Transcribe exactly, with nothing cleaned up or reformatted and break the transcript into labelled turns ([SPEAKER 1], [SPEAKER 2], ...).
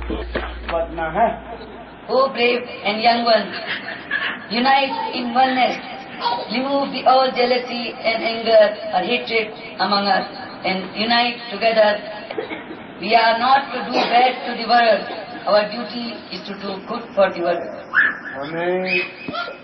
[SPEAKER 1] करना है।
[SPEAKER 2] O brave and young ones, unite in oneness, remove the all jealousy and anger or hatred among us and unite together. We are not to do bad to the world. Our duty is to do good for the world.
[SPEAKER 1] हमें